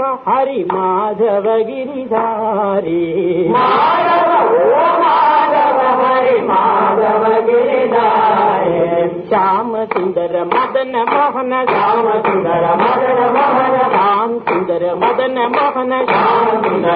हरि माधव गिरिधारी हरि माधव गिरिधारी श्याम सुंदर मदन मोहन श्याम सुंदर मदन मोहन श्याम सुंदर मदन मोहन श्याम सुंदर